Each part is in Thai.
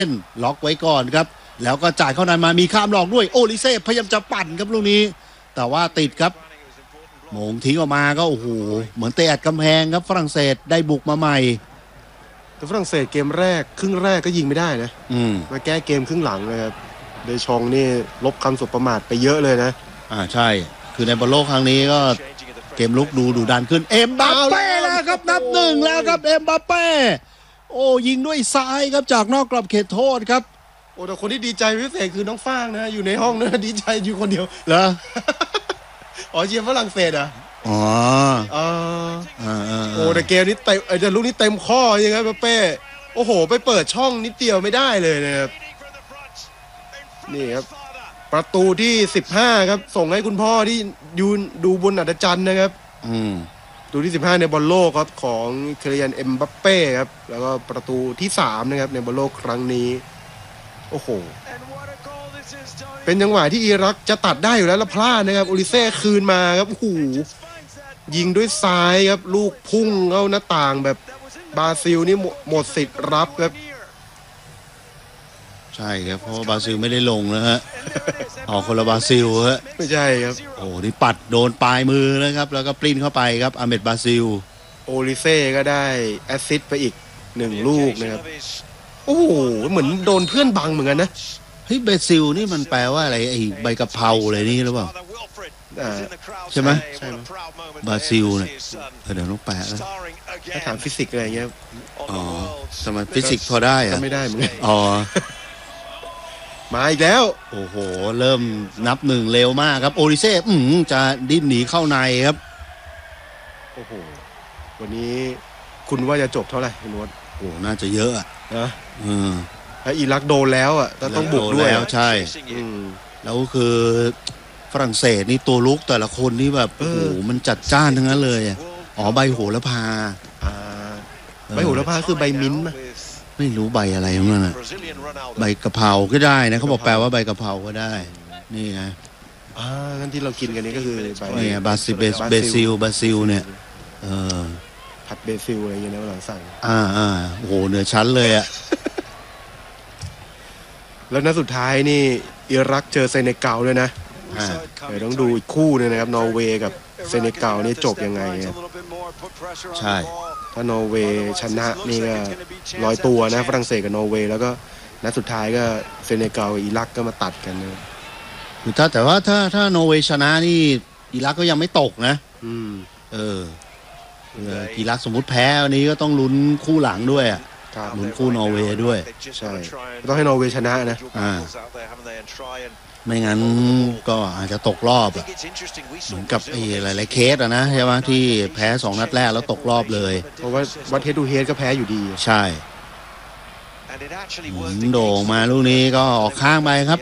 ล็อกไว้ก่อนครับแล้วก็จ่ายเข้าในมามีข้ามหลอกด้วยโอลิเซ่พยายามจะปั่นครับลูกนี้แต่ว่าติดครับโมงทิ้งออกมาก็โอ้โหเหมือนเตะอัดกำแพงครับฝรั่งเศสได้บุกมาใหม่แต่ฝรั่งเศสเกมแรกครึ่งแรกก็ยิงไม่ได้นะมาแก้เกมครึ่งหลังนะครับเดชองนี่ลบคำสบประมาทไปเยอะเลยนะใช่คือในบอลโลกครั้งนี้ก็เกมลุกดูดันขึ้นเอ็มบัปเป้แล้วครับนับหนึ่งแล้วครับเอ็มบัปเป้โอ้ยิงด้วยซ้ายครับจากนอกกรอบเขตโทษครับโอ้แต่คนที่ดีใจพิเศษคือน้องฟางนะอยู่ในห้องนะดีใจอยู่คนเดียวเหรอเชียร์ฝรั่งเศสโอ้แต่เกมนี้เต็มแต่ลูกนี้เต็มข้อยังไงเป้โอ้โหไปเปิดช่องนิดเดียวไม่ได้เลยนะครับนี่ครับประตูที่15ครับส่งให้คุณพ่อที่ยืนดูบนอัฐจันทร์นะครับประตูที่15ในบอลโลกครับของเคลียนเอ็มบัปเป้ครับแล้วก็ประตูที่3นะครับในบอลโลกครั้งนี้โอ้โหเป็นจังหวะที่อิรักจะตัดได้อยู่แล้วพลาดนะครับโอลิเซ่คืนมาครับโอ้โหยิงด้วยซ้ายครับลูกพุ่งเข้าหน้าต่างแบบบราซิลนี่หมดสิทธิ์รับครับใช่ครับเพราะว่าบราซิลไม่ได้ลงนะฮะออกคนละบราซิลฮะไม่ใช่ครับโอ้นี่ปัดโดนปลายมือนะครับแล้วก็ปลิ้นเข้าไปครับอาเมดบราซิลโอลิเซ่ก็ได้แอสซิสต์ไปอีก1ลูกนะครับโอ้โหเหมือนโดนเพื่อนบังเหมือนกันนะเฮ้ยบราซิลนี่มันแปลว่าอะไรไอ้ใบกะเพราอะไรนี่หรือเปล่าใช่ไหมบราซิลเนี่ยเดี๋ยวต้องแปลแล้วถ้าถามฟิสิกส์อะไรเงี้ยทำไมฟิสิกส์พอได้อะไม่ได้เหมือนกันมาอีกแล้วโอ้โหเริ่มนับหนึ่งเร็วมากครับโอลิเซ่จะดิ้นหนีเข้าในครับโอ้โหวันนี้คุณว่าจะจบเท่าไหร่คุณวศโอ้น่าจะเยอะนะอิรักโดนแล้วต้องบุกด้วยแล้วใช่แล้วคือฝรั่งเศสนี่ตัวลุกแต่ละคนนี่แบบโอ้โหมันจัดจ้านทั้งนั้นเลยใบโหระพาใบโหระพาคือใบมิ้นท์ไม่รู้ใบอะไรของมันน่ะใบกะเพราก็ได้นะเขาบอกแปลว่าใบกะเพราก็ได้นี่ไงงั้นที่เรากินกันนี่ก็คือใบนี่บราซิลเนี่ยผัดเบซิลอะไรอย่างเงี้ยนะหลังสั่งโอ้โหเหนือชั้นเลยแล้วนัดสุดท้ายนี่อิรักเจอเซเนกัลด้วยนะเดี๋ยวต้องดูอีกคู่นึงนะครับนอร์เวย์กับเซเนกัลนี่จบยังไงใช่ถ้านอร์เวย์ชนะนี่ก็ลอยตัวนะฝรั่งเศสกับนอร์เวย์แล้วก็นัดสุดท้ายก็เซเนกัลกับอิรักก็มาตัดกันนะแต่ว่าถ้านอร์เวย์ชนะนี่อิรักก็ยังไม่ตกนะอิรักสมมุติแพ้วันนี้ก็ต้องลุ้นคู่หลังด้วยลุ้นคู่นอร์เวย์ด้วยใช่ต้องให้นอร์เวย์ชนะนะไม่งั้นก็อาจจะตกรอบเหมือนกับหลายๆเคสนะใช่ไหมที่แพ้2นัดแรกแล้วตกรอบเลยเพราะว่าวัดเฮดทูเฮดก็แพ้อยู่ดีใช่โด่งมาลูกนี้ก็ออกข้างไปครับ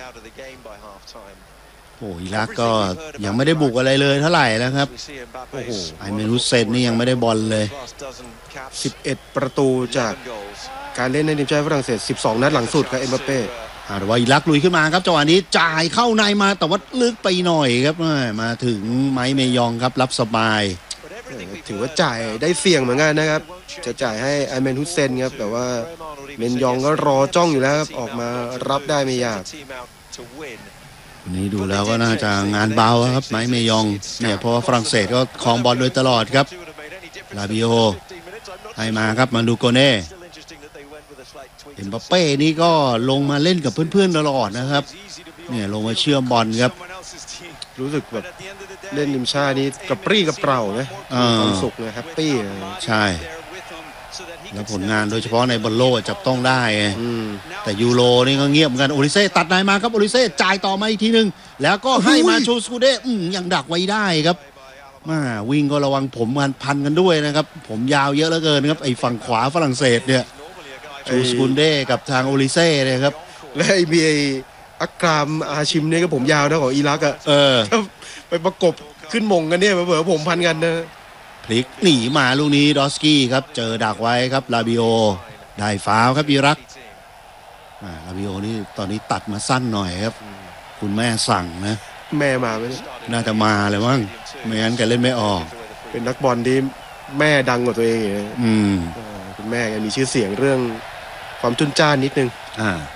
โอ้อิรักก็ยังไม่ได้บุกอะไรเลยเท่าไหร่นะครับโอ้โหไอเมนุสเซนนี่ยังไม่ได้บอลเลย 11ประตูจากการเล่นในทีมชาติฝรั่งเศส12นัดหลังสุดกับเอ็มบัปเป้แต่ว่าอิรักลุยขึ้นมาครับจังหวะนี้จ่ายเข้าในมาแต่ว่าลึกไปหน่อยครับมาถึงไมค์เมยองครับรับสบายถือว่าจ่ายได้เสี่ยงเหมือนกันนะครับจะจ่ายให้ไอเมนฮุสเซนครับแต่ว่าเมนยองก็รอจ้องอยู่แล้วครับออกมารับได้ไม่ยากวันนี้ดูแล้วก็น่าจะงานเบาครับไมค์เมยองเนี่ยเพราะว่าฝรั่งเศสก็ครองบอลโดยตลอดครับลาบิโอให้มาครับมาดูโกเน่เอ็มบัปเป้นี่ก็ลงมาเล่นกับเพื่อนๆตลอดนะครับเนี่ยลงมาเชื่อมบอลครับรู้สึกแบบเล่นทีมชาตินี่กระปรี้กระเปร่านะความสุขนะแฮปปี้ใช่แล้วผลงานโดยเฉพาะในบอลโลกจับต้องได้แต่ยูโรนี่ก็เงียบเหมือนกันโอลิเซ่ตัดในมาครับโอลิเซ่จ่ายต่อมาอีกทีนึงแล้วก็ให้มาชูสกูเด้ยังดักไว้ได้ครับวิ่งก็ระวังผมพันกันด้วยนะครับผมยาวเยอะเหลือเกินครับไอ้ฝั่งขวาฝรั่งเศสเนี่ยชูสกูเด้กับทางโอลิเซ่เนี่ยครับและไอ้มีอักรามอาชิมเนี่ยก็ผมยาวนะของอิรักไปประกบขึ้นมงกันเนี่ยเผื่อผมพันกันนะพลิกหนีมาลูกนี้ดอสกี้ครับเจอดักไว้ครับลาบิโอได้ฟาวล์ครับอิรักลาบิโอนี่ตอนนี้ตัดมาสั้นหน่อยครับคุณแม่สั่งนะแม่มาไหมน่าจะมาเลยมั้งไม่งั้นแกเล่นไม่ออกเป็นนักบอลที่แม่ดังกว่าตัวเองคุณแม่แกมีชื่อเสียงเรื่องความจุนจ้านนิดนึง